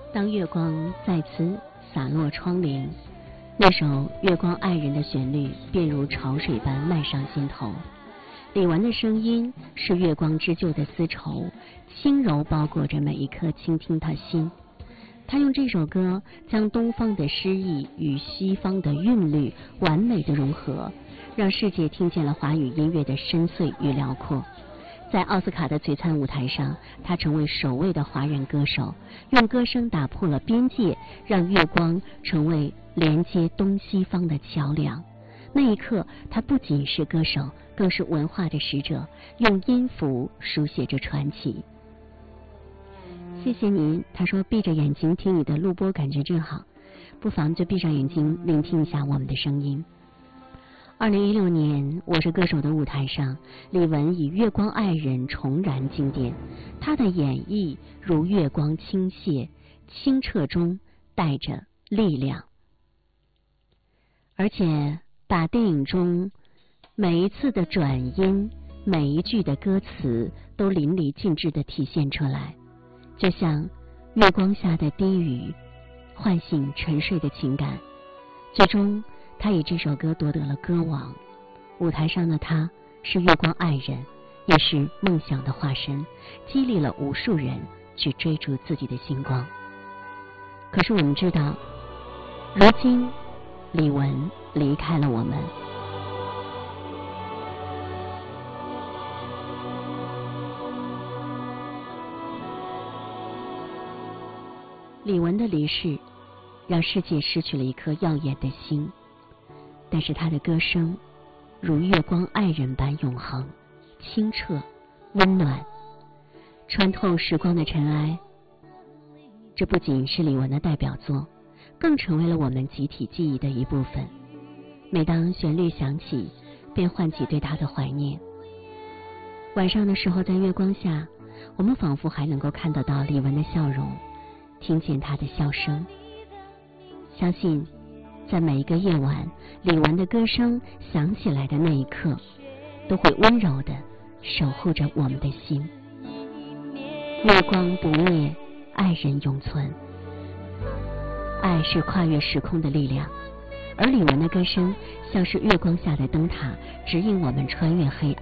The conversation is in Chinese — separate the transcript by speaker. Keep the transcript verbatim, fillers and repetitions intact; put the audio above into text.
Speaker 1: 当月光再次洒落窗棂，那首《月光爱人》的旋律便如潮水般漫上心头。李玟的声音是月光织就的丝绸，轻柔包裹着每一颗倾听他心。他用这首歌将东方的诗意与西方的韵律完美的融合，让世界听见了华语音乐的深邃与辽阔。在奥斯卡的璀璨舞台上，他成为首位的华人歌手，用歌声打破了边界，让月光成为连接东西方的桥梁。那一刻，他不仅是歌手，更是文化的使者，用音符书写着传奇。谢谢您，他说闭着眼睛听你的录播感觉真好，不妨就闭上眼睛聆听一下我们的声音。二零一六年《我是歌手》的舞台上，李玟以《月光爱人》重燃经典，她的演绎如月光倾泻，清澈中带着力量，而且把电影中每一次的转音，每一句的歌词都淋漓尽致地体现出来，就像月光下的低语，唤醒沉睡的情感。最终他以这首歌夺得了歌王。舞台上的他是月光爱人，也是梦想的化身，激励了无数人去追逐自己的星光。可是我们知道，如今李玟离开了我们。李玟的离世让世界失去了一颗耀眼的心，但是她的歌声如月光爱人般永恒、清澈、温暖，穿透时光的尘埃。这不仅是李玟的代表作，更成为了我们集体记忆的一部分。每当旋律响起，便唤起对她的怀念。晚上的时候，在月光下，我们仿佛还能够看得到李玟的笑容，听见她的笑声。相信在每一个夜晚，李玟的歌声响起来的那一刻，都会温柔地守护着我们的心。月光不灭，爱人永存。爱是跨越时空的力量，而李玟的歌声像是月光下的灯塔，指引我们穿越黑暗。